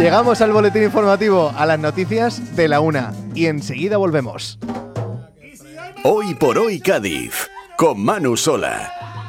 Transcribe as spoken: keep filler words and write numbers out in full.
Llegamos al boletín informativo, a las noticias de la una. Y enseguida volvemos. Hoy por hoy Cádiz, con Manu Sola.